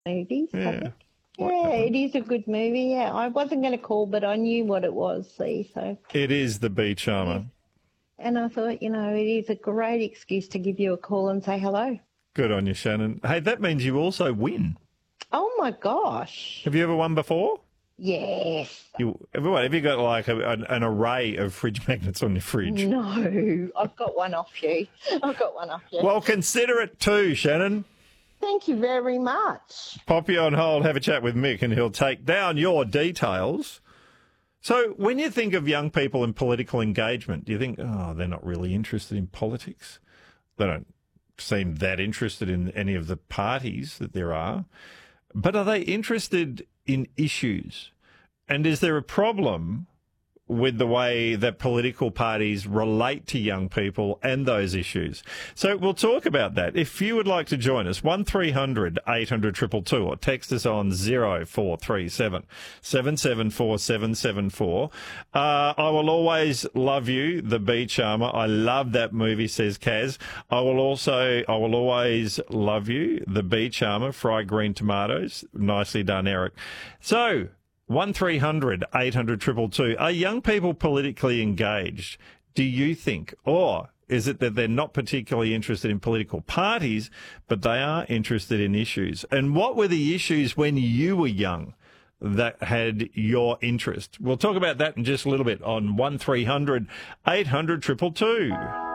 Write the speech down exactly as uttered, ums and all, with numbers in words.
movies, I Yeah. think. What- Yeah, it is a good movie. Yeah, I wasn't going to call, but I knew what it was. See, so It is The Bee Charmer. and I thought, you know, it is a great excuse to give you a call and say hello. Good on you, Shannon. Hey, that means you also win. Oh my gosh! Have you ever won before? Yes. You ever won? Have you got like a, an, an array of fridge magnets on your fridge? No, I've got one off you. I've got one off you. Well, consider it too, Shannon. Thank you very much. Pop you on hold, have a chat with Mick, and he'll take down your details. So when you think of young people in political engagement, do you think, oh, they're not really interested in politics? They don't seem that interested in any of the parties that there are. But are they interested in issues? And is there a problem with the way that political parties relate to young people and those issues? So we'll talk about that. If you would like to join us, one three hundred eight hundred two two two, or text us on zero four three seven seven seven four seven seven four. Uh, I will always love you, The Bee Charmer. I love that movie, says Kaz. I will also, I will always love you, The Bee Charmer, fried green tomatoes. Nicely done, Eric. So, one three hundred eight hundred two two two. Are young people politically engaged, do you think? Or is it that they're not particularly interested in political parties, but they are interested in issues? And what were the issues when you were young that had your interest? We'll talk about that in just a little bit on one three hundred eight hundred two two two.